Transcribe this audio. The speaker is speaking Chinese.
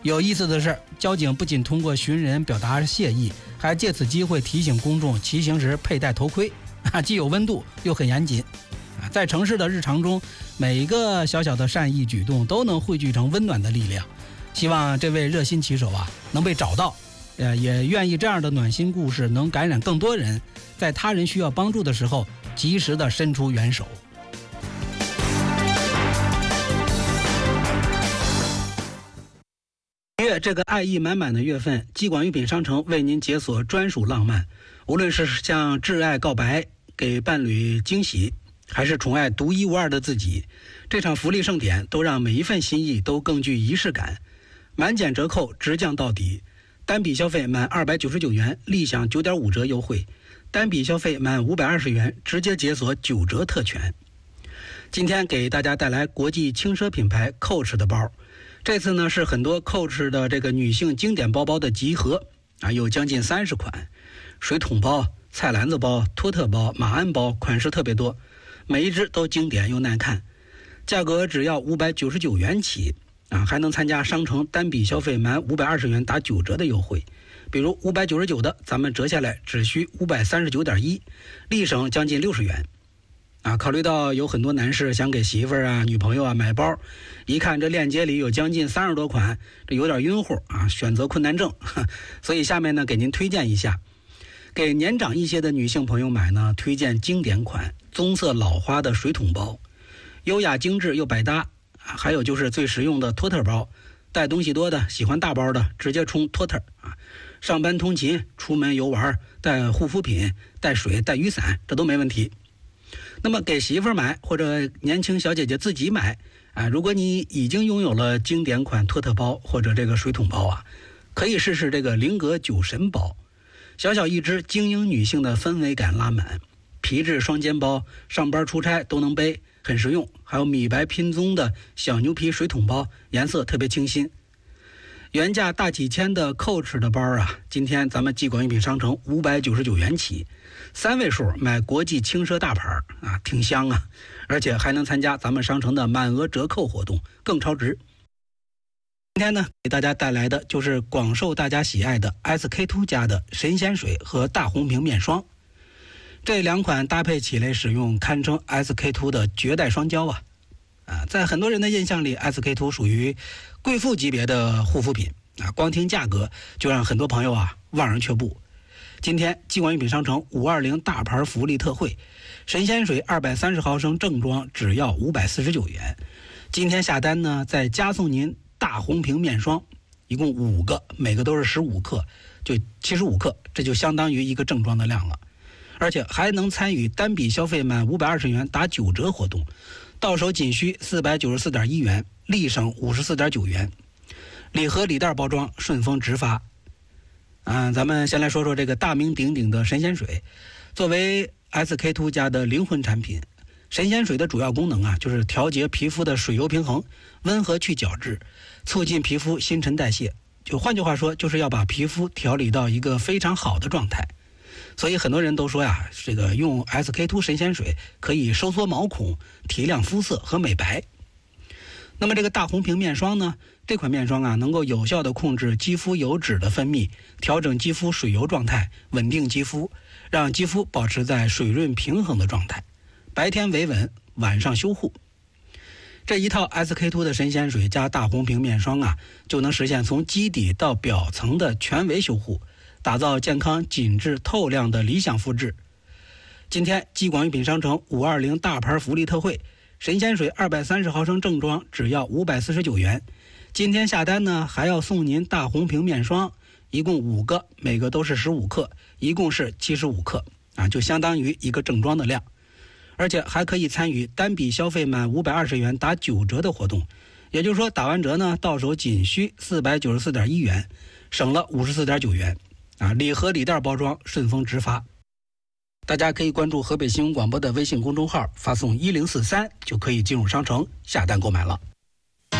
有意思的是，交警不仅通过寻人表达谢意，还借此机会提醒公众骑行时佩戴头盔，既有温度又很严谨。在城市的日常中，每一个小小的善意举动都能汇聚成温暖的力量。希望这位热心骑手能被找到，也愿意这样的暖心故事能感染更多人，在他人需要帮助的时候及时的伸出援手。月这个爱意满满的月份，激广御品商城为您解锁专属浪漫，无论是向挚爱告白，给伴侣惊喜，还是宠爱独一无二的自己，这场福利盛典都让每一份心意都更具仪式感。满减折扣直降到底，单笔消费满299元立享 9.5 折优惠，单笔消费满520元直接解锁9折特权。今天给大家带来国际轻奢品牌 Coach 的包，这次呢是很多 Coach 的这个女性经典包包的集合有将近30款，水桶包、菜篮子包、托特包、马鞍包，款式特别多，每一只都经典又耐看，价格只要599元起还能参加商城单笔消费满520元打9折的优惠，比如599的咱们折下来只需539.1，立省将近60元。考虑到有很多男士想给媳妇儿女朋友买包，一看这链接里有将近30多款，这有点晕乎选择困难症，所以下面呢给您推荐一下。给年长一些的女性朋友买呢，推荐经典款棕色老花的水桶包，优雅精致又百搭。还有就是最实用的托特包，带东西多的喜欢大包的直接冲托特上班通勤、出门游玩，带护肤品、带水、带雨伞，这都没问题。那么给媳妇儿买或者年轻小姐姐自己买如果你已经拥有了经典款托特包或者这个水桶包可以试试这个菱格酒神包，小小一只，精英女性的氛围感拉满，皮质双肩包，上班出差都能背，很实用。还有米白拼棕的小牛皮水桶包，颜色特别清新。原价大几千的 Coach 的包今天咱们激广御品商城599元起，3位数买国际轻奢大牌挺香而且还能参加咱们商城的满额折扣活动，更超值。今天呢给大家带来的就是广受大家喜爱的 SK-II 家的神仙水和大红瓶面霜，这两款搭配起来使用堪称 SK-II 的绝代双骄在很多人的印象里 SK-II 属于贵妇级别的护肤品光听价格就让很多朋友望而却步。今天激广御品商城520大牌福利特惠，神仙水230毫升正装只要549元，今天下单呢再加送您大红瓶面霜，一共5个，每个都是15克，就75克，这就相当于一个正装的量了。而且还能参与单笔消费满520元打9折活动，到手仅需494.1元，立省54.9元。礼盒礼袋包装，顺丰直发。咱们先来说说这个大名鼎鼎的神仙水。作为 SK-II 家的灵魂产品，神仙水的主要功能就是调节皮肤的水油平衡，温和去角质，促进皮肤新陈代谢。就换句话说，就是要把皮肤调理到一个非常好的状态。所以很多人都说这个用 SK-II 神仙水可以收缩毛孔、提亮肤色和美白。那么这个大红瓶面霜呢，这款面霜能够有效地控制肌肤油脂的分泌，调整肌肤水油状态，稳定肌肤，让肌肤保持在水润平衡的状态，白天维稳，晚上修护。这一套 SK-II 的神仙水加大红瓶面霜就能实现从基底到表层的全维修护，打造健康、紧致、透亮的理想肤质。今天激广御品商城520大牌福利特惠，神仙水230毫升正装只要549元，今天下单呢还要送您大红瓶面霜，一共5个，每个都是15克，一共是75克就相当于一个正装的量。而且还可以参与单笔消费满520元打9折的活动，也就是说打完折呢到手仅需494.1元，省了54.9元礼盒礼袋包装，顺丰直发。大家可以关注河北新闻广播的微信公众号，发送1043就可以进入商城下单购买了。